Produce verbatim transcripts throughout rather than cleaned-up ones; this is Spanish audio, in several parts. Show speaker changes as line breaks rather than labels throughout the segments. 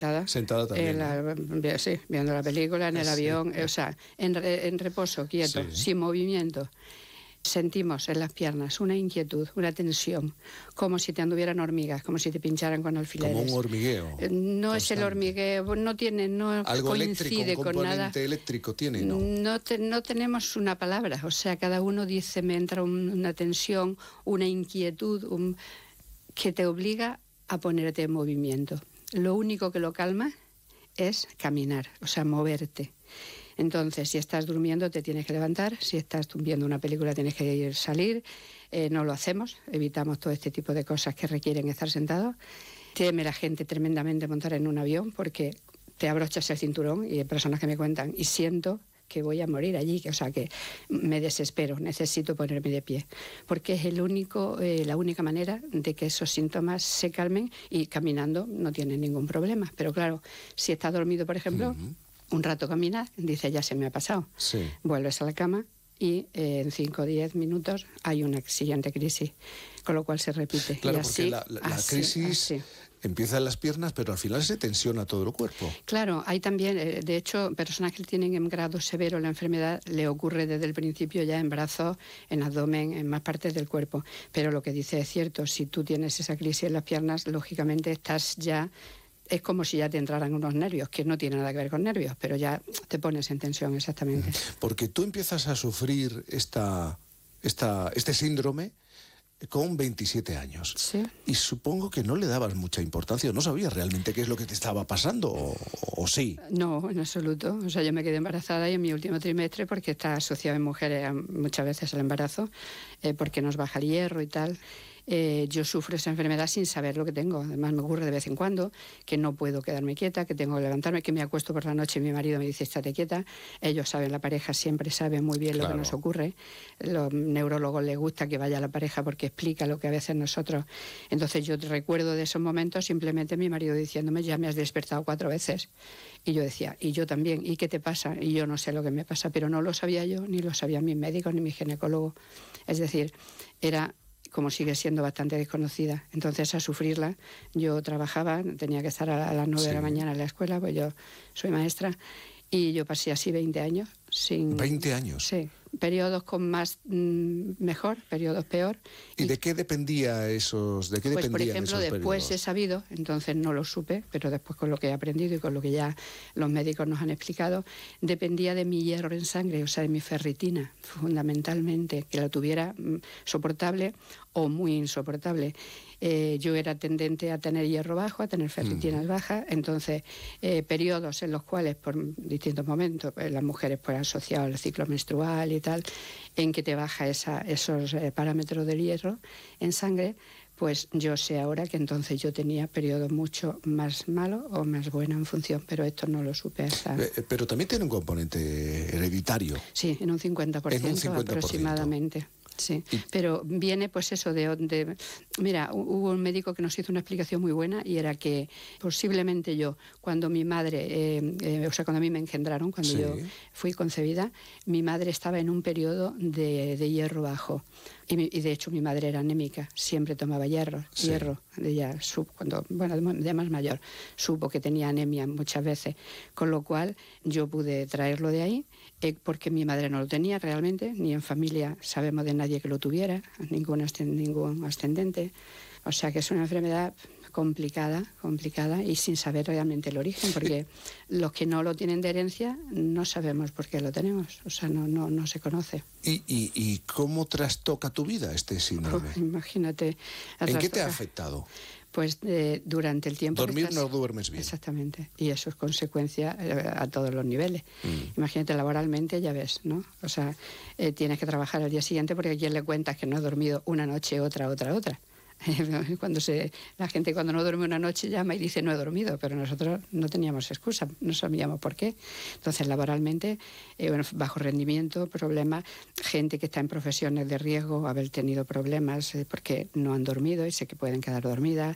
Sentada también.
En la, sí, viendo la película, en el
sí.
avión, o sea, en, en reposo, quieto, sí. sin movimiento. Sentimos en las piernas una inquietud, una tensión, como si te anduvieran hormigas, como si te pincharan con alfileres.
Como un hormigueo.
No
constante.
Es el hormigueo, no tiene, no
Algo
coincide
eléctrico, un
con nada.
eléctrico tiene, ¿no?
No, te, no tenemos una palabra, o sea, cada uno dice, me entra un, una tensión, una inquietud, un, que te obliga a ponerte en movimiento. Lo único que lo calma es caminar, o sea, moverte. Entonces, si estás durmiendo te tienes que levantar, si estás viendo una película tienes que ir, salir, eh, no lo hacemos, evitamos todo este tipo de cosas que requieren estar sentados. Teme la gente tremendamente montar en un avión porque te abrochas el cinturón y hay personas que me cuentan y siento que voy a morir allí, o sea que me desespero, necesito ponerme de pie, porque es el único, eh, la única manera de que esos síntomas se calmen y caminando no tienen ningún problema. Pero claro, si estás dormido, por ejemplo, uh-huh. un rato caminas, dice ya se me ha pasado,
sí.
vuelves a la cama y eh, en cinco o diez minutos hay una siguiente crisis, con lo cual se repite.
Claro,
y
porque
así,
la, la, la
así,
crisis...
así.
Empieza en las piernas, pero al final se tensiona todo el cuerpo.
Claro, hay también, de hecho, personas que tienen en grado severo la enfermedad, le ocurre desde el principio ya en brazos, en abdomen, en más partes del cuerpo. Pero lo que dice es cierto, si tú tienes esa crisis en las piernas, lógicamente estás ya... Es como si ya te entraran unos nervios, que no tiene nada que ver con nervios, pero ya te pones en tensión, exactamente.
Porque tú empiezas a sufrir esta, esta, este síndrome con veintisiete años.
Sí.
Y supongo que no le dabas mucha importancia, no sabías realmente qué es lo que te estaba pasando, o, o sí.
No, en absoluto. O sea, yo me quedé embarazada y en mi último trimestre, porque está asociado en mujeres muchas veces al embarazo, eh, porque nos baja el hierro y tal. Eh, yo sufro esa enfermedad sin saber lo que tengo. Además me ocurre de vez en cuando que no puedo quedarme quieta, que tengo que levantarme, que me acuesto por la noche y mi marido me dice estate quieta. Ellos saben, la pareja siempre sabe muy bien
claro.
lo que nos ocurre. Los neurólogos les gusta que vaya la pareja porque explica lo que a veces nosotros... Entonces yo recuerdo de esos momentos simplemente mi marido diciéndome ya me has despertado cuatro veces. Y yo decía, y yo también, ¿y qué te pasa? Y yo no sé lo que me pasa, pero no lo sabía yo, ni lo sabían mis médicos, ni mi ginecólogo. Es decir, era... como sigue siendo bastante desconocida. Entonces, a sufrirla, yo trabajaba, tenía que estar a las nueve sí. de la mañana en la escuela, pues yo soy maestra, y yo pasé así veinte años. Sin,
¿veinte años?
Sí, periodos con más mmm, mejor, periodos peor.
¿Y, ¿Y de qué dependía esos, de qué
pues,
dependían
por ejemplo,
esos
después
periodos?
he sabido, entonces no lo supe, pero después con lo que he aprendido y con lo que ya los médicos nos han explicado, dependía de mi hierro en sangre, o sea, de mi ferritina, fundamentalmente, que la tuviera mmm, soportable o muy insoportable. Eh, yo era tendente a tener hierro bajo, a tener ferritinas mm. bajas, entonces eh, periodos en los cuales por distintos momentos pues, las mujeres pues asociado al ciclo menstrual y tal, en que te baja esa, esos eh, parámetros del hierro en sangre, pues yo sé ahora que entonces yo tenía periodos mucho más malos o más buenos en función, pero esto no lo supe hasta...
Pero también tiene un componente hereditario.
Sí, en un cincuenta por ciento, en un cincuenta por ciento aproximadamente. Sí, pero viene pues eso de, de... Mira, hubo un médico que nos hizo una explicación muy buena y era que posiblemente yo, cuando mi madre, eh, eh, o sea, cuando a mí me engendraron, cuando sí. yo fui concebida, mi madre estaba en un periodo de, de hierro bajo. Y, mi, y de hecho mi madre era anémica, siempre tomaba hierro, sí. hierro, ella supo, cuando, bueno, de más mayor, supo que tenía anemia muchas veces, con lo cual yo pude traerlo de ahí, eh, porque mi madre no lo tenía realmente, ni en familia sabemos de nadie que lo tuviera, ningún, ningún ascendente, o sea que es una enfermedad complicada, complicada y sin saber realmente el origen, porque los que no lo tienen de herencia no sabemos por qué lo tenemos, o sea, no, no, no se conoce.
¿Y, y, y cómo trastoca tu vida este síndrome?
Oh, imagínate.
¿En qué te ha afectado?
Pues eh, durante el tiempo...
Dormir
que estás...
no duermes bien.
Exactamente, y eso es consecuencia eh, a todos los niveles. Mm. Imagínate, laboralmente ya ves, ¿no? O sea, eh, tienes que trabajar al día siguiente porque a quien le cuentas que no has dormido una noche, otra, otra, otra. Cuando se, la gente cuando no duerme una noche llama y dice no he dormido, pero nosotros no teníamos excusa, no sabíamos por qué. Entonces laboralmente, eh, bueno, bajo rendimiento, problemas, gente que está en profesiones de riesgo, haber tenido problemas eh, porque no han dormido y sé que pueden quedar dormidas.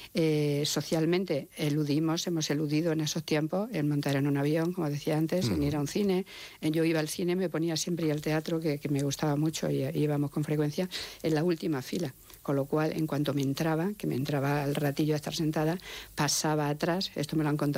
Eh, socialmente eludimos, hemos eludido en esos tiempos el montar en un avión, como decía antes, mm. en ir a un cine. Yo iba al cine, me ponía siempre y al teatro, que, que me gustaba mucho y íbamos con frecuencia, en la última fila. Con lo cual, en cuanto me entraba, que me entraba al ratillo a estar sentada, pasaba atrás, esto me lo han contado